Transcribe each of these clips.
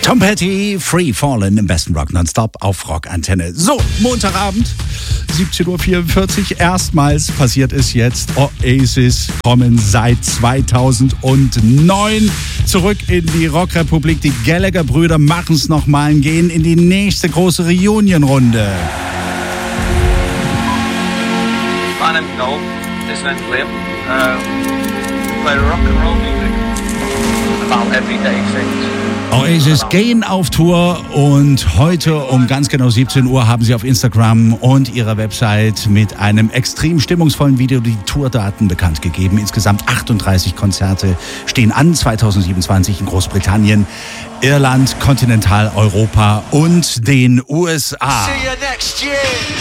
Tom Petty, Free Fallen im besten Rock Nonstop auf Rockantenne. So, Montagabend, 17.44 Uhr. Erstmals passiert es jetzt. Oasis kommen seit 2009 zurück in die Rockrepublik. Die Gallagher-Brüder machen es nochmal und gehen in die nächste große Reunion-Runde. My name's Noel. This name's Liam. We play rock and roll music about everyday things. Oasis gehen auf Tour und heute um ganz genau 17 Uhr haben sie auf Instagram und ihrer Website mit einem extrem stimmungsvollen Video die Tourdaten bekannt gegeben. Insgesamt 38 Konzerte stehen an 2027 in Großbritannien, Irland, Kontinentaleuropa und den USA. See you next year.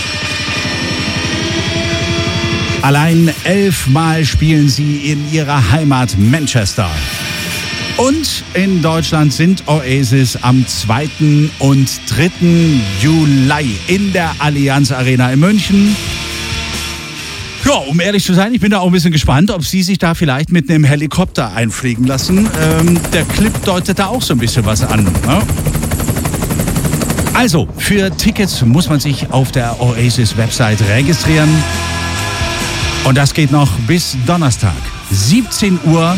Allein 11 Mal spielen sie in ihrer Heimat Manchester. Und in Deutschland sind Oasis am 2. und 3. Juli in der Allianz Arena in München. Ja, um ehrlich zu sein, ich bin da auch ein bisschen gespannt, ob Sie sich da vielleicht mit einem Helikopter einfliegen lassen. Der Clip deutet da auch so ein bisschen was an. Ne? Also, für Tickets muss man sich auf der Oasis-Website registrieren. Und das geht noch bis Donnerstag, 17 Uhr.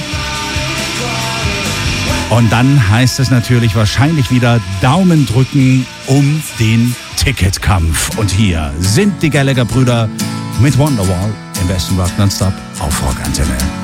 Und dann heißt es natürlich wahrscheinlich wieder Daumen drücken um den Ticketkampf. Und hier sind die Gallagher-Brüder mit Wonderwall im besten Rock Nonstop auf Rockantenne.